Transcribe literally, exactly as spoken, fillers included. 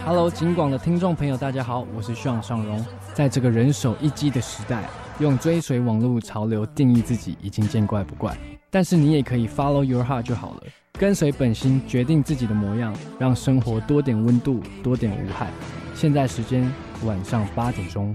Hello， 警广的听众朋友，大家好，我是Sean尚荣。在这个人手一机的时代，用追随网络潮流定义自己已经见怪不怪，但是你也可以 follow your heart 就好了，跟随本心，决定自己的模样，让生活多点温度，多点无害。现在时间晚上八点钟。